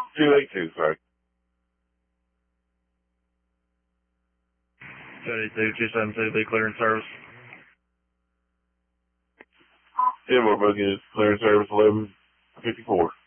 282, sorry. 282, 272, be clearing service. Yeah, we're booking is clearing service 1154.